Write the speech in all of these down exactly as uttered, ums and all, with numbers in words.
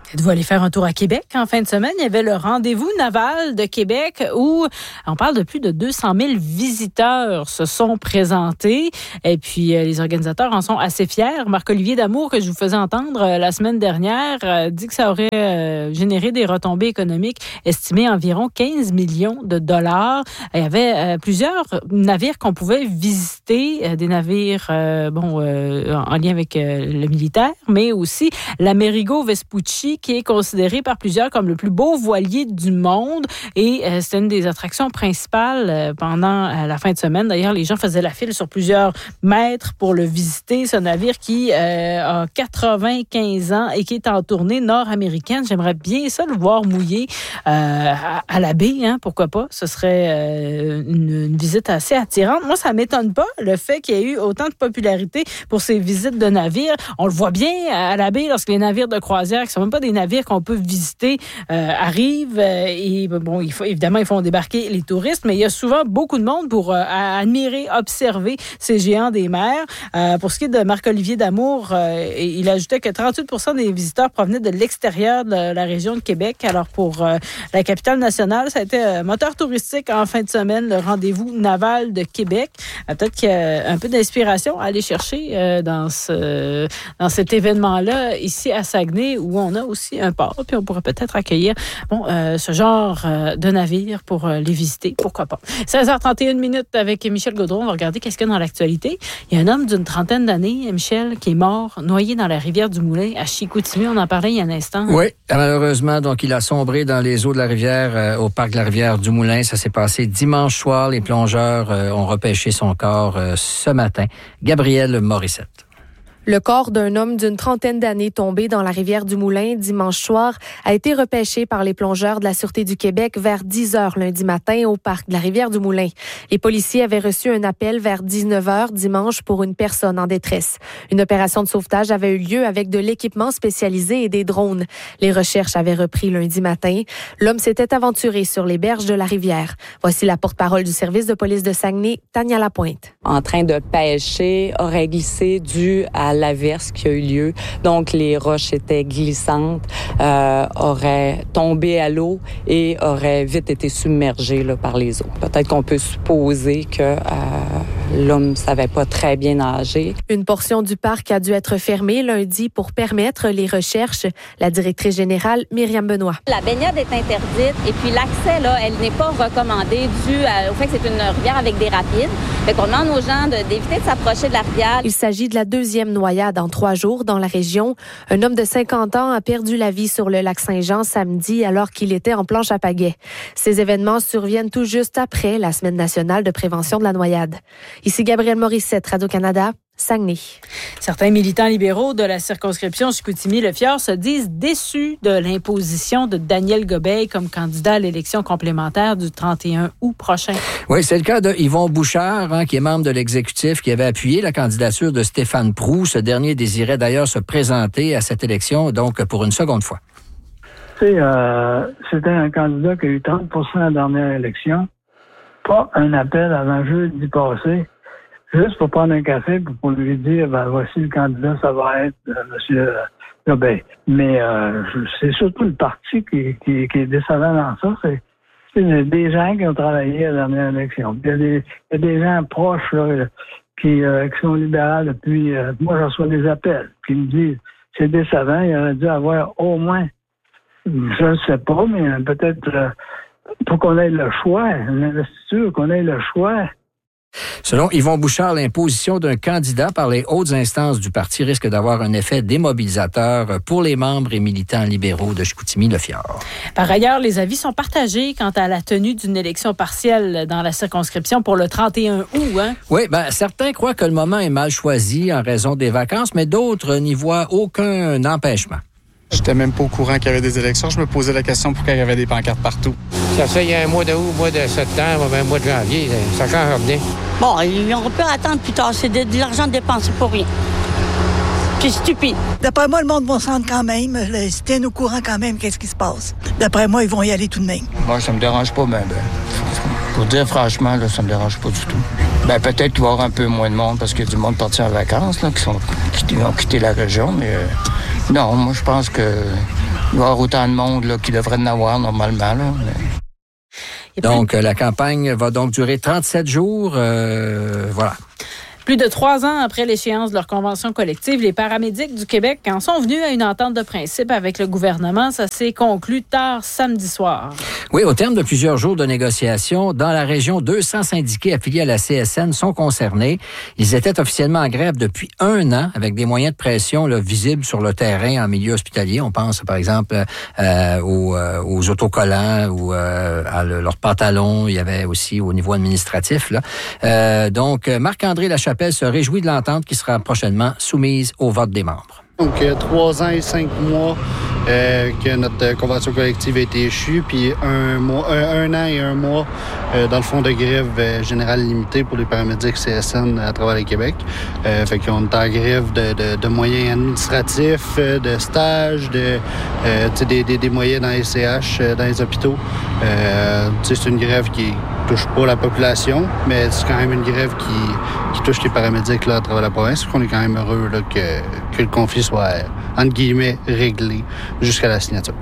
Êtes-vous allé faire un tour à Québec en fin de semaine? Il y avait le rendez-vous naval de Québec où on parle de plus de deux cent mille visiteurs se sont présentés. Et puis, euh, les organisateurs en sont assez fiers. Marc-Olivier Damour, que je vous faisais entendre euh, la semaine dernière, euh, dit que ça aurait euh, généré des retombées économiques estimées à environ quinze millions de dollars. Il y avait euh, plusieurs navires qu'on pouvait visiter, euh, des navires euh, bon euh, en lien avec euh, le militaire, mais aussi l'Amerigo Vespucci, qui est considéré par plusieurs comme le plus beau voilier du monde. Et euh, c'était une des attractions principales euh, pendant euh, la fin de semaine. D'ailleurs, les gens faisaient la file sur plusieurs mètres pour le visiter. Ce navire qui euh, a quatre-vingt-quinze ans et qui est en tournée nord-américaine. J'aimerais bien ça le voir mouiller euh, à, à la baie, hein, pourquoi pas. Ce serait euh, une, une visite assez attirante. Moi, ça m'étonne pas, le fait qu'il y ait eu autant de popularité pour ces visites de navires. On le voit bien à la baie lorsque les navires de croisière, qui sont même pas des navires qu'on peut visiter, euh, arrivent. Euh, et bon, il faut, évidemment, ils font débarquer les touristes, mais il y a souvent beaucoup de monde pour euh, admirer, observer ces géants des mers. Euh, pour ce qui est de Marc-Olivier Damour, euh, il ajoutait que trente-huit pour cent des visiteurs provenaient de l'extérieur de la région de Québec. Alors, pour euh, la capitale nationale, ça a été euh, moteur touristique en fin de semaine, le rendez-vous naval de Québec. Euh, peut-être qu'il y a un peu d'inspiration à aller chercher euh, dans, ce, dans cet événement-là, ici à Saguenay, où on a aussi un port, puis on pourrait peut-être accueillir bon, euh, ce genre euh, de navire pour euh, les visiter, pourquoi pas. seize heures trente et une minutes avec Michel Gaudreau. On va regarder qu'est-ce qu'il y a dans l'actualité. Il y a un homme d'une trentaine d'années, Michel, qui est mort, noyé dans la rivière du Moulin à Chicoutimi. On en parlait il y a un instant. Oui, malheureusement, donc il a sombré dans les eaux de la rivière, euh, au parc de la rivière du Moulin. Ça s'est passé dimanche soir. Les plongeurs euh, ont repêché son corps euh, ce matin. Gabrielle Morissette. Le corps d'un homme d'une trentaine d'années tombé dans la rivière du Moulin dimanche soir a été repêché par les plongeurs de la Sûreté du Québec vers dix heures lundi matin au parc de la rivière du Moulin. Les policiers avaient reçu un appel vers dix-neuf heures dimanche pour une personne en détresse. Une opération de sauvetage avait eu lieu avec de l'équipement spécialisé et des drones. Les recherches avaient repris lundi matin. L'homme s'était aventuré sur les berges de la rivière. Voici la porte-parole du service de police de Saguenay, Tania Lapointe. En train de pêcher, aurait glissé dû à l'averse qui a eu lieu. Donc, les roches étaient glissantes, euh, auraient tombé à l'eau et auraient vite été submergées là, par les eaux. Peut-être qu'on peut supposer que euh, l'homme ne savait pas très bien nager. Une portion du parc a dû être fermée lundi pour permettre les recherches. La directrice générale, Myriam Benoît. La baignade est interdite et puis l'accès, là, elle n'est pas recommandée dû à, au fait que c'est une rivière avec des rapides. Fait qu'on demande aux gens de, d'éviter de s'approcher de la rivière. Il s'agit de la deuxième noyade en trois jours dans la région. Un homme de cinquante ans a perdu la vie sur le lac Saint-Jean samedi alors qu'il était en planche à pagaie. Ces événements surviennent tout juste après la Semaine nationale de prévention de la noyade. Ici Gabrielle Morissette, Radio-Canada. Saguenay. Certains militants libéraux de la circonscription Chicoutimi-Le-Fjord se disent déçus de l'imposition de Daniel Gobeil comme candidat à l'élection complémentaire du trente et un août prochain. Oui, c'est le cas de Yvon Bouchard, hein, qui est membre de l'exécutif, qui avait appuyé la candidature de Stéphane Proulx. Ce dernier désirait d'ailleurs se présenter à cette élection, donc pour une seconde fois. C'est, euh, c'était un candidat qui a eu trente pour cent à la dernière élection. Pas un appel avant jeudi passé. Juste pour prendre un café pour lui dire, ben voici le candidat, ça va être euh, M. Gobeil. Mais euh, c'est surtout le parti qui, qui, qui est décevant dans ça. C'est, c'est des gens qui ont travaillé à la dernière élection. Il y a des, il y a des gens proches là, qui, euh, qui sont libéraux depuis... Euh, moi, je reçois des appels qui me disent, c'est décevant, il aurait dû avoir au moins, je ne sais pas, mais peut-être euh, pour qu'on ait le choix, l'investiture, qu'on ait le choix. Selon Yvon Bouchard, l'imposition d'un candidat par les hautes instances du parti risque d'avoir un effet démobilisateur pour les membres et militants libéraux de Chicoutimi-Le-Fjord. Par ailleurs, les avis sont partagés quant à la tenue d'une élection partielle dans la circonscription pour le trente et un août. Hein? Oui, ben certains croient que le moment est mal choisi en raison des vacances, mais d'autres n'y voient aucun empêchement. J'étais même pas au courant qu'il y avait des élections. Je me posais la question pourquoi il y avait des pancartes partout. Ça fait il y a un mois de août, mois de septembre, un mois de janvier. Ça change rien. Bon, on peut attendre plus tard. C'est de, de l'argent dépensé pour rien. C'est stupide. D'après moi, le monde va s'en rendre quand même. Ils se tiennent au courant quand même qu'est-ce qui se passe. D'après moi, ils vont y aller tout de même. Moi, ça me dérange pas, ben, ben. Pour dire franchement, là, ça me dérange pas du tout. Ben, peut-être qu'il va y avoir un peu moins de monde parce qu'il y a du monde parti en vacances, là, qui, sont, qui vont quitter la région, mais euh, non, moi, je pense que Il va y avoir autant de monde là, qu'il devrait en avoir normalement. Là. Donc, la campagne va donc durer trente-sept jours. Euh, voilà. Plus de trois ans après l'échéance de leur convention collective, les paramédics du Québec en sont venus à une entente de principe avec le gouvernement. Ça s'est conclu tard samedi soir. Oui, au terme de plusieurs jours de négociations, dans la région, deux cents syndiqués affiliés à la C S N sont concernés. Ils étaient officiellement en grève depuis un an, avec des moyens de pression là, visibles sur le terrain en milieu hospitalier. On pense, par exemple, euh, aux, euh, aux autocollants ou euh, à le, leurs pantalons. Il y avait aussi au niveau administratif. Là. Euh, donc, Marc-André Lachapelle se réjouit de l'entente qui sera prochainement soumise au vote des membres. Donc, euh, trois ans et cinq mois euh, que notre euh, convention collective a été échue, puis un mois, un, un an et un mois euh, dans le fond de grève euh, générale limitée pour les paramédics C S N à travers le Québec. Euh, fait qu'on est en grève de, de, de moyens administratifs, euh, de stages, de euh, des, des, des moyens dans les C H, euh, dans les hôpitaux. Euh, c'est une grève qui touche pas la population, mais c'est quand même une grève qui, qui touche les paramédics là, à travers la province. On est quand même heureux là, que, que le conflit soit, entre guillemets, réglé jusqu'à la signature.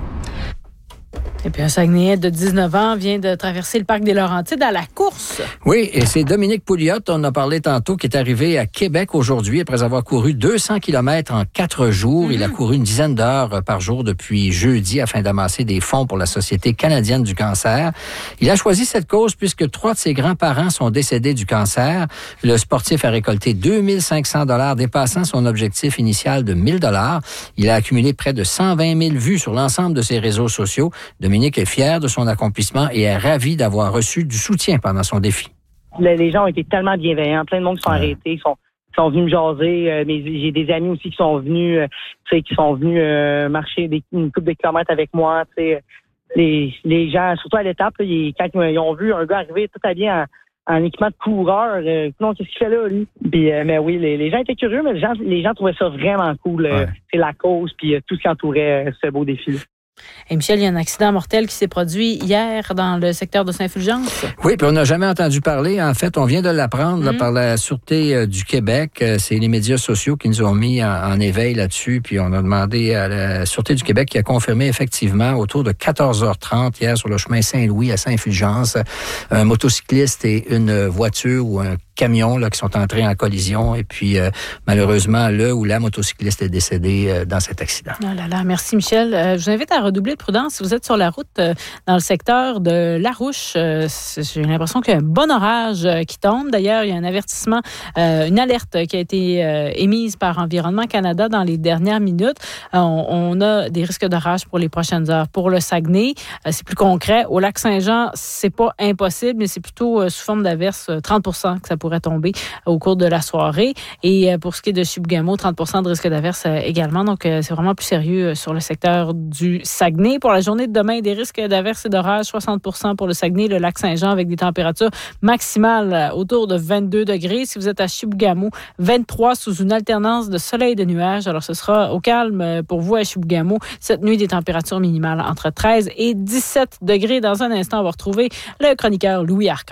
Et puis un Saguenayais de dix-neuf ans vient de traverser le parc des Laurentides à la course. Oui, et c'est Dominique Pouliot, on en a parlé tantôt, qui est arrivé à Québec aujourd'hui après avoir couru deux cents kilomètres en quatre jours. Mm-hmm. Il a couru une dizaine d'heures par jour depuis jeudi afin d'amasser des fonds pour la Société canadienne du cancer. Il a choisi cette cause puisque trois de ses grands-parents sont décédés du cancer. Le sportif a récolté deux mille cinq cents dollars, dépassant son objectif initial de mille dollars. Il a accumulé près de cent vingt mille vues sur l'ensemble de ses réseaux sociaux. Dominique est fier de son accomplissement et est ravi d'avoir reçu du soutien pendant son défi. Les gens ont été tellement bienveillants. Plein de monde qui sont ouais. arrêtés, qui sont, qui sont venus me jaser. Euh, mais j'ai des amis aussi qui sont venus, euh, qui sont venus euh, marcher des, une couple de kilomètres avec moi. T'sais. Les, les gens, surtout à l'étape, là, ils, quand ils ont vu un gars arriver tout habillé en, en équipement de coureur, euh, non, qu'est-ce qu'il fait là, lui? Puis, euh, mais oui, les, les gens étaient curieux, mais les gens, les gens trouvaient ça vraiment cool. Euh, ouais. C'est la cause, puis euh, tout ce qui entourait euh, ce beau défi. Et Michel, il y a un accident mortel qui s'est produit hier dans le secteur de Saint-Fulgence. Oui, puis on n'a jamais entendu parler. En fait, on vient de l'apprendre mmh. là, par la Sûreté euh, du Québec. C'est les médias sociaux qui nous ont mis en, en éveil là-dessus. Puis on a demandé à la Sûreté du Québec qui a confirmé effectivement autour de quatorze heures trente hier sur le chemin Saint-Louis à Saint-Fulgence, un motocycliste et une voiture ou un camions là, qui sont entrés en collision. Et puis, euh, malheureusement, le ou la motocycliste est décédée euh, dans cet accident. Oh là là, merci Michel. Euh, je vous invite à redoubler de prudence si vous êtes sur la route euh, dans le secteur de Larouche. Euh, j'ai l'impression qu'il y a un bon orage euh, qui tombe. D'ailleurs, il y a un avertissement, euh, une alerte qui a été euh, émise par Environnement Canada dans les dernières minutes. Euh, on, on a des risques d'orage pour les prochaines heures. Pour le Saguenay, euh, c'est plus concret. Au lac Saint-Jean, c'est pas impossible, mais c'est plutôt euh, sous forme d'averse, euh, trente pour cent que ça pourrait tomber au cours de la soirée. Et pour ce qui est de Chibougamau, trente pour cent de risque d'averse également. Donc, c'est vraiment plus sérieux sur le secteur du Saguenay. Pour la journée de demain, des risques d'averse et d'orage, soixante pour cent pour le Saguenay, le lac Saint-Jean, avec des températures maximales autour de vingt-deux degrés. Si vous êtes à Chibougamau, vingt-trois sous une alternance de soleil et de nuages. Alors, ce sera au calme pour vous à Chibougamau. Cette nuit, des températures minimales entre treize et dix-sept degrés. Dans un instant, on va retrouver le chroniqueur Louis Arcan.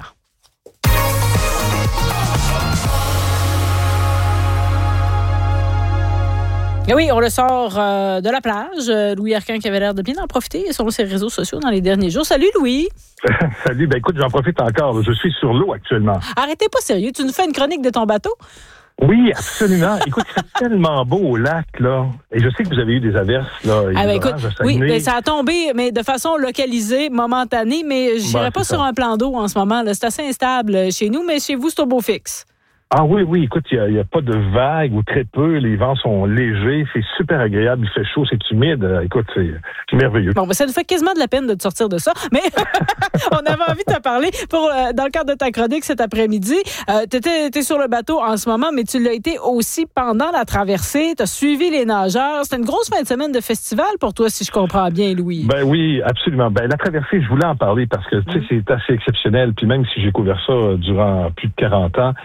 Et oui, on le sort euh, de la plage. Louis Arcan qui avait l'air de bien en profiter sur ses réseaux sociaux dans les derniers jours. Salut Louis! Salut, ben écoute, j'en profite encore. Je suis sur l'eau actuellement. Arrêtez pas sérieux, tu nous fais une chronique de ton bateau? Oui, absolument. Écoute, c'est tellement beau au lac, là. Et je sais que vous avez eu des averses, là. Ah ben écoute, oui, mais ça a tombé, mais de façon localisée, momentanée, mais je n'irai ben, pas sur ça. Un plan d'eau en ce moment, là. C'est assez instable chez nous, mais chez vous, c'est au beau fixe. Ah oui, oui, écoute, il n'y a, a pas de vagues ou très peu. Les vents sont légers. C'est super agréable. Il fait chaud, c'est humide. Écoute, c'est, c'est merveilleux. Bon, ben, ça nous fait quasiment de la peine de te sortir de ça. Mais on avait envie de te parler pour, euh, dans le cadre de ta chronique cet après-midi. Euh, tu étais sur le bateau en ce moment, mais tu l'as été aussi pendant la traversée. Tu as suivi les nageurs. C'était une grosse fin de semaine de festival pour toi, si je comprends bien, Louis. Ben oui, absolument. Ben la traversée, je voulais en parler parce que, tu sais, mmh. c'est assez exceptionnel. Puis même si j'ai couvert ça durant plus de quarante ans, je suis toujours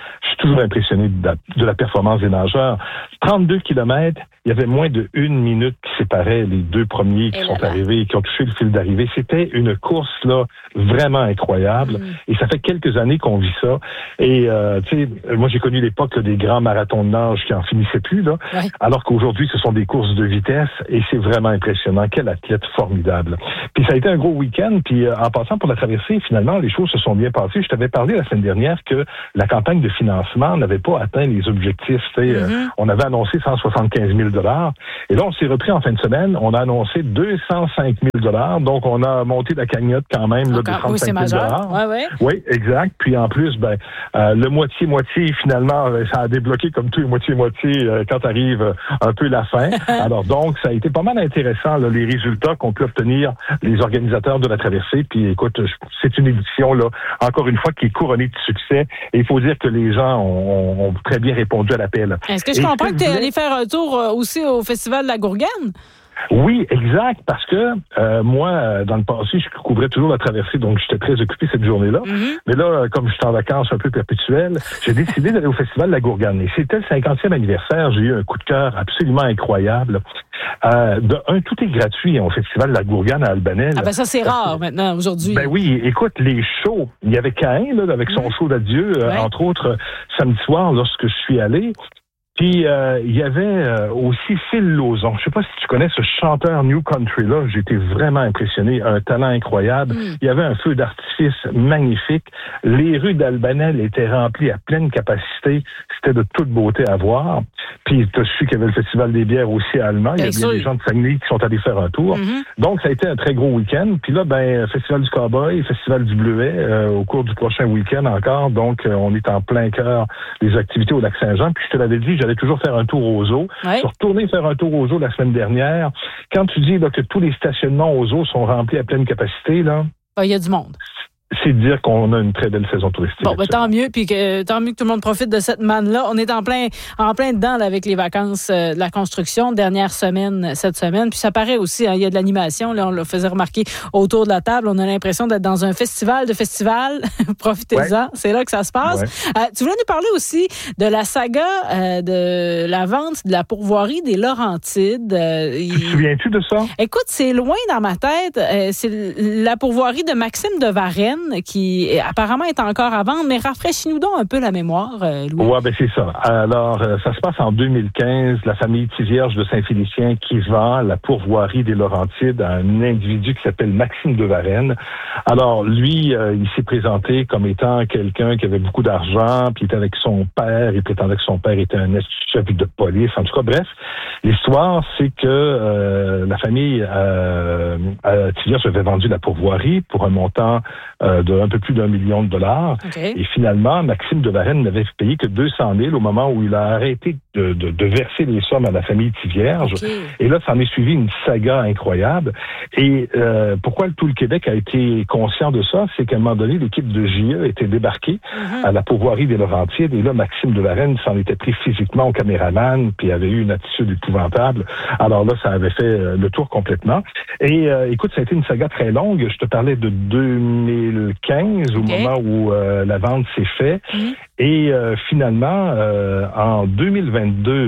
toujours impressionné de la, de la performance des nageurs. trente-deux kilomètres, il y avait moins de une minute qui séparait les deux premiers qui et sont là, là. arrivés et qui ont touché le fil d'arrivée. C'était une course là vraiment incroyable. Mm. Et ça fait quelques années qu'on vit ça. Et euh, tu sais, moi j'ai connu l'époque là, des grands marathons de nage qui en finissaient plus, là. Ouais. Alors qu'aujourd'hui, ce sont des courses de vitesse et c'est vraiment impressionnant. Quel athlète formidable. Puis ça a été un gros week-end. Puis euh, en passant pour la traversée, finalement, les choses se sont bien passées. Je t'avais parlé la semaine dernière que la campagne de financement n'avait pas atteint les objectifs. Mm-hmm. Euh, on avait annoncé cent soixante-quinze mille dollars. Et là, on s'est repris en fin de semaine. On a annoncé deux cent cinq mille dollars. Donc, on a monté la cagnotte quand même là, de trente-cinq mille dollars. Ouais, ouais. Oui, exact. Puis en plus, ben, euh, le moitié-moitié, finalement, ça a débloqué comme tout, moitié-moitié, euh, quand arrive euh, un peu la fin. Alors donc, ça a été pas mal intéressant, là, les résultats qu'ont pu obtenir les organisateurs de la traversée. Puis écoute, c'est une édition, là, encore une fois, qui est couronnée de succès. Et il faut dire que les gens ont, ont très bien répondu à l'appel. Est-ce que je Et comprends que tu es allé faire un tour aussi au Festival de la Gourgane? Oui, exact, parce que euh, moi, dans le passé, je couvrais toujours la traversée, donc j'étais très occupé cette journée-là. Mm-hmm. Mais là, comme j'étais en vacances un peu perpétuelles, j'ai décidé d'aller au Festival de la Gourgane. Et c'était le cinquantième anniversaire, j'ai eu un coup de cœur absolument incroyable. Euh, de un, tout est gratuit hein, au Festival de la Gourgane à Albanel. Ah ben ça, c'est rare maintenant, aujourd'hui. Ben oui, écoute, les shows, il y avait Caïn, là, avec son mm-hmm. show d'adieu, euh, ouais. entre autres, samedi soir, lorsque je suis allé. Puis, euh, il y avait euh, aussi Phil Lauzon. Je sais pas si tu connais ce chanteur New Country-là. J'étais vraiment impressionné. Un talent incroyable. Mm. Il y avait un feu d'artifice magnifique. Les rues d'Albanel étaient remplies à pleine capacité. C'était de toute beauté à voir. Puis, tu as su qu'il y avait le Festival des bières aussi à Allemagne. Il y avait des gens de Saguenay qui sont allés faire un tour. Mm-hmm. Donc, ça a été un très gros week-end. Puis là, ben, Festival du Cowboy, Festival du Bleuet, euh, au cours du prochain week-end encore. Donc, euh, on est en plein cœur des activités au Lac-Saint-Jean. Puis, je te l'avais dit, j'allais toujours faire un tour aux eaux. Ouais. Je suis retourné faire un tour aux eaux la semaine dernière. Quand tu dis là, que tous les stationnements aux eaux sont remplis à pleine capacité, là, il y a du monde. C'est dire qu'on a une très belle saison touristique. Bon, ben, tant mieux, puis que tant mieux que tout le monde profite de cette manne-là. On est en plein, en plein dedans là, avec les vacances euh, de la construction, dernière semaine cette semaine. Puis ça paraît aussi, hein, il y a de l'animation. Là, on le faisait remarquer autour de la table. On a l'impression d'être dans un festival de festivals. Profitez-en, ouais. C'est là que ça se passe. Ouais. Euh, tu voulais nous parler aussi de la saga euh, de la vente de la pourvoirie des Laurentides. Euh, tu te souviens-tu de ça? Écoute, c'est loin dans ma tête. Euh, c'est la pourvoirie de Maxime de Varennes qui apparemment est encore à vendre, mais rafraîchis-nous donc un peu la mémoire, euh, Louis. Oui, ben c'est ça. Alors, euh, ça se passe en deux mille quinze, la famille Thivierge de Saint-Félicien qui vend la pourvoirie des Laurentides à un individu qui s'appelle Maxime de Varennes. Alors, lui, euh, il s'est présenté comme étant quelqu'un qui avait beaucoup d'argent, puis il était avec son père, il prétendait que son père était un chef de police. En tout cas, bref, l'histoire, c'est que euh, la famille euh, euh, Thivierge avait vendu la pourvoirie pour un montant euh, de un peu plus d'un million de dollars. Okay. Et finalement, Maxime de Varennes n'avait payé que deux cent mille au moment où il a arrêté de, de, de verser les sommes à la famille Thivierge. Okay. Et là, ça en est suivi une saga incroyable. Et euh, pourquoi tout le Québec a été conscient de ça? C'est qu'à un moment donné, l'équipe de J E était débarquée mm-hmm. à la pourvoirie des Laurentides. Et là, Maxime de Varennes s'en était pris physiquement au caméraman, puis avait eu une attitude épouvantable. Alors là, ça avait fait le tour complètement. Et euh, écoute, ça a été une saga très longue. Je te parlais de deux mille quinze, au okay. moment où euh, la vente s'est faite. Mmh. Et euh, finalement, euh, en deux mille vingt-deux,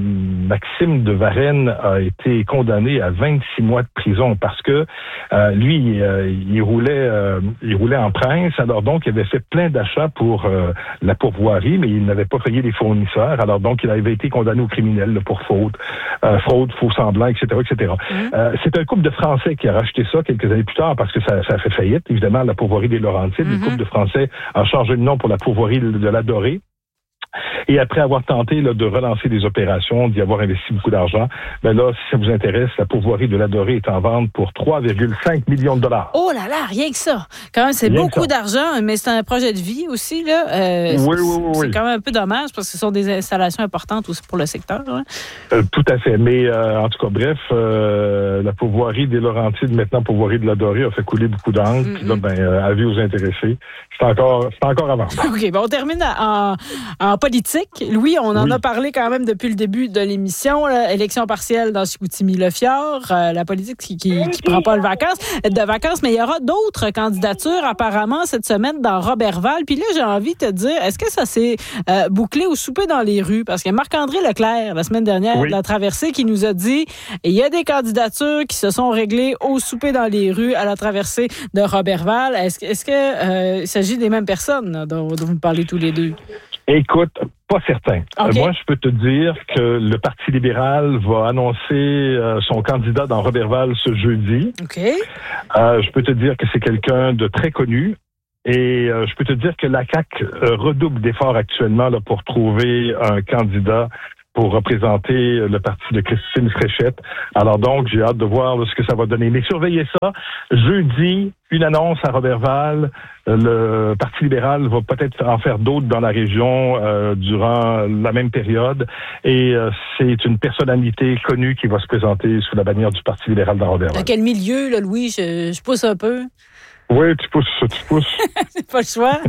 Maxime de Varennes a été condamné à vingt-six mois de prison parce que euh, lui, euh, il roulait euh, il roulait en prince. Alors donc, il avait fait plein d'achats pour euh, la pourvoirie, mais il n'avait pas payé les fournisseurs. Alors donc, il avait été condamné au criminel là, pour faute, euh, fraude, faux semblant, et cetera, et cetera. Mmh. Euh, c'est un couple de Français qui a racheté ça quelques années plus tard parce que ça, ça a fait faillite. Évidemment, la pourvoirie des Laurentides, mm-hmm. le couple de Français a changé de nom pour la pourvoirie de la Dorée. Et après avoir tenté là, de relancer des opérations, d'y avoir investi beaucoup d'argent, ben là, si ça vous intéresse, la pourvoirie de la Dorée est en vente pour trois virgule cinq millions de dollars. Oh là là, rien que ça. Quand même, c'est rien beaucoup d'argent, mais c'est un projet de vie aussi. Là. Euh, oui, oui, oui. C'est oui. quand même un peu dommage parce que ce sont des installations importantes aussi pour le secteur. Hein. Euh, tout à fait. Mais euh, en tout cas, bref, euh, la pourvoirie des Laurentides, maintenant pourvoirie de la Dorée, a fait couler beaucoup d'encre. Mm-hmm. Puis là, ben, euh, avis aux intéressés. C'est encore, c'est encore à vendre. OK, ben on termine en, en politique, Louis, on en oui. a parlé quand même depuis le début de l'émission. Là, élection partielle dans Chicoutimi-Le-Fjord, euh, la politique qui, qui, qui prend pas de vacances, de vacances, mais il y aura d'autres candidatures apparemment cette semaine dans Roberval. Puis là, j'ai envie de te dire, est-ce que ça s'est euh, bouclé au souper dans les rues? Parce que Marc-André Leclerc, la semaine dernière, oui. de la traversée, qui nous a dit, il y a des candidatures qui se sont réglées au souper dans les rues à la traversée de Roberval. Est-ce, est-ce que euh, il s'agit des mêmes personnes là, dont, dont vous parlez tous les deux? Écoute, pas certain. Okay. Euh, moi, je peux te dire que le Parti libéral va annoncer euh, son candidat dans Roberval ce jeudi. Okay. Euh, je peux te dire que c'est quelqu'un de très connu. Et euh, je peux te dire que la C A Q euh, redouble d'efforts actuellement là, pour trouver un candidat pour représenter le parti de Christine Fréchette. Alors donc, j'ai hâte de voir là, ce que ça va donner. Mais surveillez ça. Jeudi, une annonce à Roberval. Le Parti libéral va peut-être en faire d'autres dans la région euh, durant la même période. Et euh, c'est une personnalité connue qui va se présenter sous la bannière du Parti libéral dans Roberval. Dans quel milieu, là, Louis? Je, je pousse un peu. Oui, tu pousses, tu pousses. C'est pas le choix.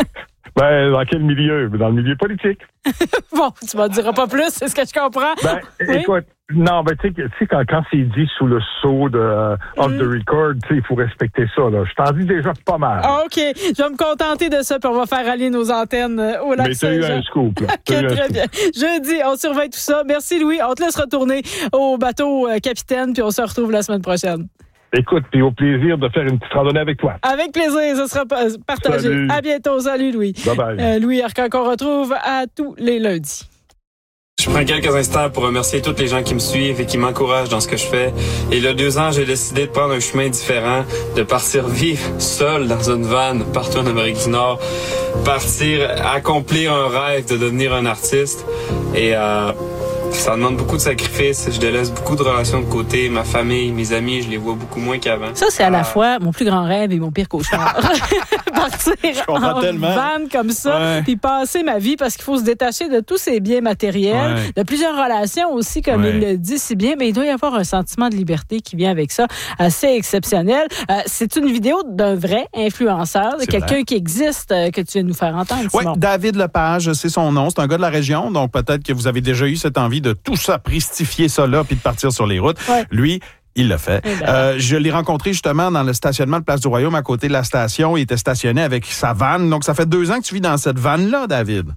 Ben, dans quel milieu? Dans le milieu politique. Bon, tu m'en diras pas plus, c'est ce que je comprends. Ben, oui? écoute, non, ben, tu sais, quand, quand c'est dit sous le sceau de euh, off mm. the record, tu sais, il faut respecter ça, là. Je t'en dis déjà pas mal. Ah, OK. Je vais me contenter de ça, puis on va faire aller nos antennes au lac Mais t'as eu un scoop, là. OK, très scoop. Bien. Jeudi, on surveille tout ça. Merci, Louis. On te laisse retourner au bateau euh, capitaine, puis on se retrouve la semaine prochaine. Écoute, puis au plaisir de faire une petite randonnée avec toi. Avec plaisir, ce sera partagé. Salut. À bientôt. Salut, Louis. Bye-bye. Euh, Louis Arcan qu'on retrouve à tous les lundis. Je prends quelques instants pour remercier tous les gens qui me suivent et qui m'encouragent dans ce que je fais. Et il y a deux ans, j'ai décidé de prendre un chemin différent, de partir vivre seul dans une van partout en Amérique du Nord, partir accomplir un rêve de devenir un artiste. Et euh, ça demande beaucoup de sacrifices. Je délaisse beaucoup de relations de côté. Ma famille, mes amis, je les vois beaucoup moins qu'avant. Ça, c'est à la fois mon plus grand rêve et mon pire cauchemar. Partir en tellement. van comme ça, ouais. puis passer ma vie parce qu'il faut se détacher de tous ces biens matériels, ouais. de plusieurs relations aussi, comme ouais. il le dit si bien, mais il doit y avoir un sentiment de liberté qui vient avec ça, assez exceptionnel. Euh, c'est une vidéo d'un vrai influenceur, de quelqu'un vrai. qui existe, euh, que tu viens de nous faire entendre, Oui, Simon. David Lepage, c'est son nom. C'est un gars de la région, donc peut-être que vous avez déjà eu cette envie de tout ça, pristifier ça là, puis de partir sur les routes. Ouais. Lui, il l'a fait. Ben. Euh, je l'ai rencontré justement dans le stationnement de Place du Royaume, à côté de la station. Il était stationné avec sa vanne. Donc, ça fait deux ans que tu vis dans cette vanne-là, David.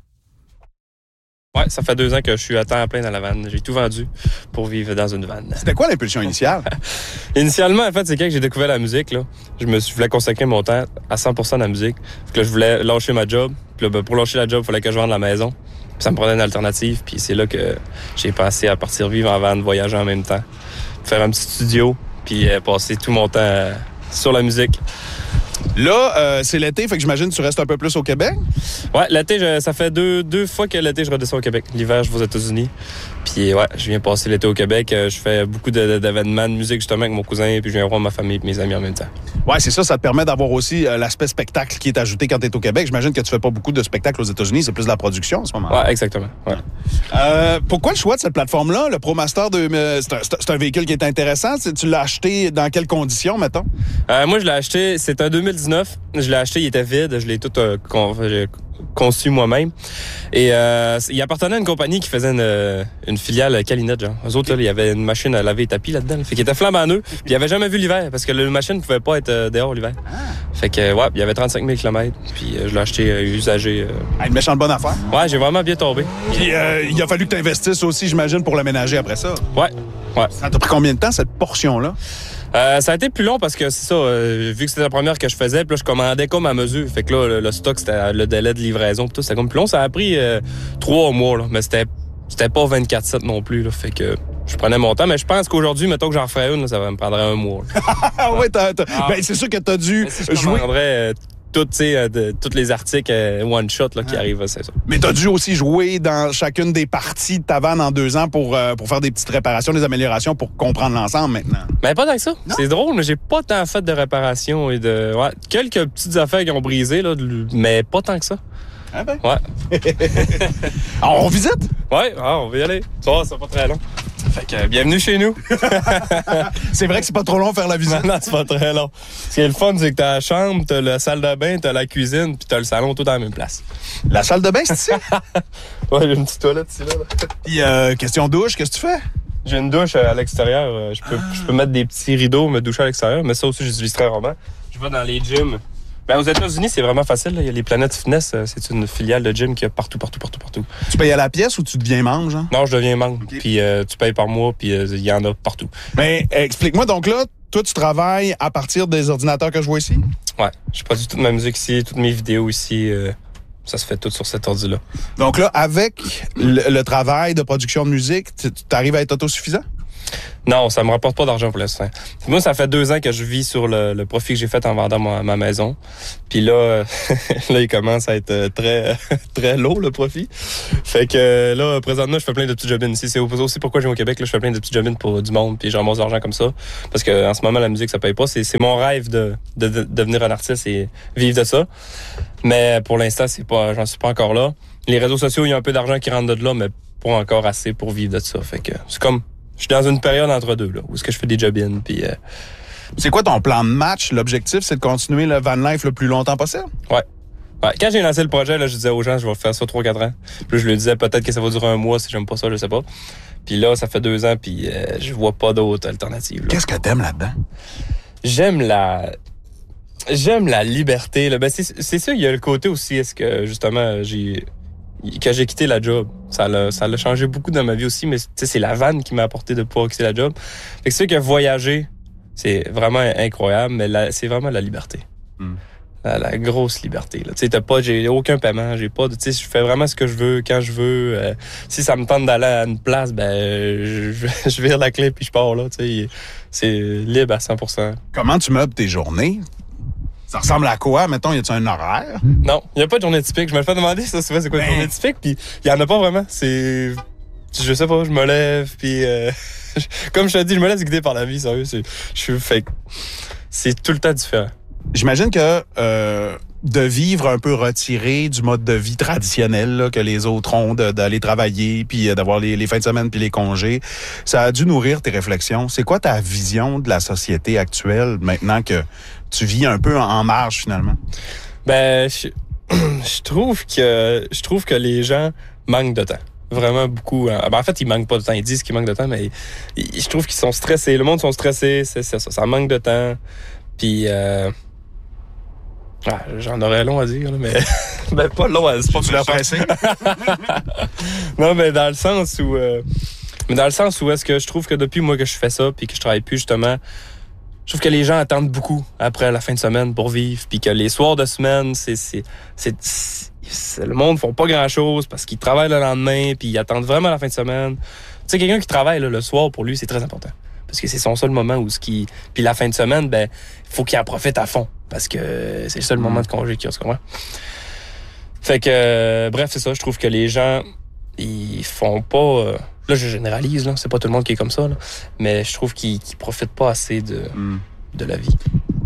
Ouais, ça fait deux ans que je suis à temps plein dans la vanne. J'ai tout vendu pour vivre dans une vanne. C'était quoi l'impulsion initiale? Initialement, en fait, c'est quand j'ai découvert la musique, là, je me suis, je voulais consacrer mon temps à cent pour cent à la musique. Parce que là, je voulais lâcher ma job. Puis là, ben, pour lâcher la job, il fallait que je vende la maison. Puis ça me prenait une alternative. Puis c'est là que j'ai pensé à partir vivre en vanne, voyager en même temps, faire un petit studio, puis euh, passer tout mon temps euh, sur la musique. Là, euh, c'est l'été, fait que j'imagine que tu restes un peu plus au Québec? Ouais, l'été, je, ça fait deux, deux fois que l'été, je redescends au Québec. L'hiver, je vais aux États-Unis. Puis ouais, je viens passer l'été au Québec. Je fais beaucoup de, de, d'événements de musique, justement, avec mon cousin, puis je viens voir ma famille et mes amis en même temps. Ouais, c'est ça, ça te permet d'avoir aussi euh, l'aspect spectacle qui est ajouté quand tu es au Québec. J'imagine que tu fais pas beaucoup de spectacles aux États-Unis, c'est plus de la production en ce moment. Ouais, exactement. Ouais. Euh, pourquoi le choix de cette plateforme-là, le ProMaster, de, euh, c'est, un, c'est un véhicule qui est intéressant. Tu l'as acheté dans quelles conditions, mettons? Euh, moi, je l'ai acheté, c'est un deux mille dix-neuf. Je l'ai acheté, il était vide. Je l'ai tout euh, con, j'ai conçu moi-même. Et euh, il appartenait à une compagnie qui faisait une, une filiale Calinette, genre. Eux autres, là, il y avait une machine à laver les tapis là-dedans. Là. Fait qu'il était flambant neuf. Puis il avait jamais vu l'hiver parce que la machine ne pouvait pas être euh, dehors l'hiver. Ah. Fait que, ouais, il y avait trente-cinq mille kilomètres. Puis euh, je l'ai acheté euh, usagé. Euh... Ah, une méchante bonne affaire. Ouais, j'ai vraiment bien tombé. Puis euh, il a fallu que tu investisses aussi, j'imagine, pour l'aménager après ça. Ouais, ouais. Ça t'a pris combien de temps, cette portion-là? Euh, ça a été plus long parce que c'est ça, euh, vu que c'était la première que je faisais, puis là, je commandais comme à mesure. Fait que là, le, le stock, c'était le délai de livraison, puis tout, c'était comme plus long. Ça a pris euh, trois mois, là, mais c'était, c'était pas vingt-quatre sept non plus, là. Fait que je prenais mon temps, mais je pense qu'aujourd'hui, mettons que j'en ferais une, là, ça me prendrait un mois. Ah ouais, t'as, t'as... Ah. Ben, c'est sûr que t'as dû si je jouer. Euh, Tout, euh, tous les articles euh, one-shot là, qui ah. arrivent, c'est ça. Mais t'as dû aussi jouer dans chacune des parties de ta vanne en deux ans pour, euh, pour faire des petites réparations, des améliorations pour comprendre l'ensemble maintenant. Mais pas tant que ça. Non? C'est drôle, mais j'ai pas tant fait de réparations et de... Ouais, quelques petites affaires qui ont brisé, là, mais pas tant que ça. Ah ben? Ouais. Alors, on visite? Ouais, ah, on va y aller. Ça va, c'est pas très long. Fait que, euh, bienvenue chez nous. C'est vrai que c'est pas trop long faire la visite. Non, non, c'est pas très long. Ce qui est le fun, c'est que t'as la chambre, t'as la salle de bain, t'as la cuisine, puis t'as le salon tout dans la même place. La salle de bain, c'est ici? Ouais, j'ai une petite toilette ici, là. Puis, euh, question douche, qu'est-ce que tu fais? J'ai une douche à l'extérieur. Je peux, ah. je peux mettre des petits rideaux, me doucher à l'extérieur, mais ça aussi, j'utilise très rarement. Je vais dans les gyms. Ben, aux États-Unis, c'est vraiment facile. Là. Il y a les Planet Fitness. C'est une filiale de gym qui a partout, partout, partout, partout. Tu payes à la pièce ou tu deviens membre, genre? Non, je deviens membre. Okay. Puis euh, tu payes par mois, puis il euh, y en a partout. Mais euh, explique-moi donc là, toi, tu travailles à partir des ordinateurs que je vois ici? Ouais. Je produis toute ma musique ici, toutes mes vidéos ici. Euh, ça se fait tout sur cet ordi-là. Donc là, avec le, le travail de production de musique, tu arrives à être autosuffisant? Non, ça me rapporte pas d'argent pour l'instant. Moi, ça fait deux ans que je vis sur le, le profit que j'ai fait en vendant ma, ma maison. Puis là, là, il commence à être très, très lourd, le profit. Fait que là, présentement, je fais plein de petits job-ins ici. C'est aussi pourquoi je viens au Québec. Là, je fais plein de petits job-ins pour du monde, puis je ramasse de l'argent comme ça. Parce que en ce moment, la musique, ça paye pas. C'est, c'est mon rêve de, de, de devenir un artiste et vivre de ça. Mais pour l'instant, c'est pas, j'en suis pas encore là. Les réseaux sociaux, il y a un peu d'argent qui rentre de là, mais pas encore assez pour vivre de ça. Fait que c'est comme... Je suis dans une période entre deux, là, où est-ce que je fais des job-ins, puis... Euh... C'est quoi ton plan de match? L'objectif, c'est de continuer le van life le plus longtemps possible? Ouais. ouais. Quand j'ai lancé le projet, là, je disais aux gens, je vais faire ça trois quatre ans. Puis je leur disais, peut-être que ça va durer un mois si j'aime pas ça, je sais pas. Puis là, ça fait deux ans, puis euh, je vois pas d'autres alternatives. Là. Qu'est-ce que t'aimes là-dedans? J'aime la... J'aime la liberté. Là. Ben, c'est, c'est ça, il y a le côté aussi, est-ce que, justement, j'ai... Quand j'ai quitté la job, ça l'a, ça l'a changé beaucoup dans ma vie aussi, mais c'est la vanne qui m'a apporté de pouvoir quitter la job. Fait que c'est sûr que voyager, c'est vraiment incroyable, mais la, c'est vraiment la liberté. Mm. La, la grosse liberté. Tu sais, t'as pas, j'ai aucun paiement, j'ai pas de, tu sais, je fais vraiment ce que je veux, quand je veux. Euh, si ça me tente d'aller à une place, ben, je, je, je vire la clé puis je pars là, tu sais. C'est libre à cent pour cent. Comment tu meubles tes journées? Ça ressemble à quoi? Mettons, y a-t-il un horaire? Non, il n'y a pas de journée typique. Je me le fais demander, ça, c'est quoi une journée typique? Puis il n'y en a pas vraiment. C'est... Je sais pas, je me lève, puis... Euh... Comme je te dis, je me laisse guider par la vie, sérieux. C'est... Je suis fait... C'est tout le temps différent. J'imagine que euh, de vivre un peu retiré du mode de vie traditionnel là, que les autres ont, de, d'aller travailler, puis d'avoir les, les fins de semaine, puis les congés, ça a dû nourrir tes réflexions. C'est quoi ta vision de la société actuelle maintenant que tu vis un peu en marge, finalement? Ben, je, je trouve que je trouve que les gens manquent de temps. Vraiment beaucoup. Ben, en fait, ils manquent pas de temps. Ils disent qu'ils manquent de temps, mais ils, je trouve qu'ils sont stressés. Le monde sont stressés. C'est, c'est ça. Ça manque de temps. Puis, euh, ah, j'en aurais long à dire, là, mais ben, pas long à dire. C'est pas tu l'as pressé? Non, mais dans le sens où... Euh, mais dans le sens où est-ce que je trouve que depuis moi que je fais ça, puis que je travaille plus, justement... Je trouve que les gens attendent beaucoup après la fin de semaine pour vivre, puis que les soirs de semaine, c'est, c'est, c'est, c'est, c'est le monde ne font pas grand-chose parce qu'ils travaillent le lendemain, puis ils attendent vraiment la fin de semaine. Tu sais, quelqu'un qui travaille là, le soir, pour lui, c'est très important. Parce que c'est son seul moment où ce qui... Puis la fin de semaine, ben, faut qu'il en profite à fond, parce que c'est le seul mmh. moment de congé qu'il y a, tu comprends? Fait que, euh, bref, c'est ça, je trouve que les gens, ils font pas... Euh, là, je généralise, là, c'est pas tout le monde qui est comme ça, là, mais je trouve qu'ils, qu'ils profitent pas assez de, mmh. de la vie.